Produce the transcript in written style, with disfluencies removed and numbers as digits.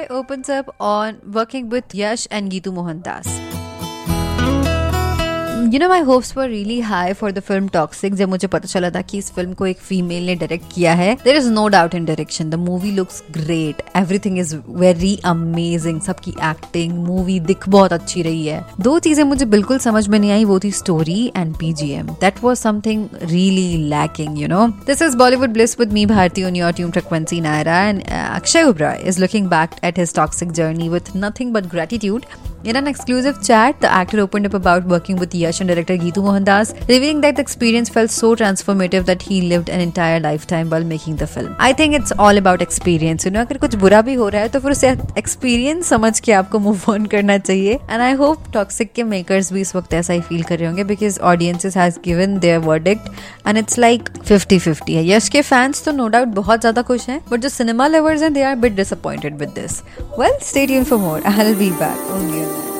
Bhai opens up on working with Yash and Geetu Mohandas. You know, my hopes were really high for the film Toxic. जब मुझे पता चला था कि इस फिल्म को एक फीमेल ने डायरेक्ट किया है. There is no doubt in direction. The movie looks great. Everything is very amazing. सबकी एक्टिंग, मूवी दिख बहुत अच्छी रही है. दो चीजें मुझे बिल्कुल समझ में नहीं आई, वो थी story and BGM. That was something really lacking, you know. This is Bollywood Bliss with me, Bharti, on your tune Frequency Naira, and Akshay Oberoi is looking back at his toxic journey with nothing but gratitude. In an exclusive chat, the actor opened up about working with Yash and director Geetu Mohandas, revealing that the experience felt so transformative that he lived an entire lifetime while making the film. I think it's all about experience. You know, अगर कुछ बुरा भी हो रहा है तो फिर उसे experience समझ के आपको move on करना चाहिए. And I hope Toxic के makers भी इस वक्त ऐसा ही feel कर रहे होंगे because audiences has given their verdict and it's like 50-50 है. यश के fans तो no doubt बहुत ज़्यादा खुश हैं, but जो cinema lovers हैं they are a bit disappointed with this. Well, stay tuned for more. I'll be back only on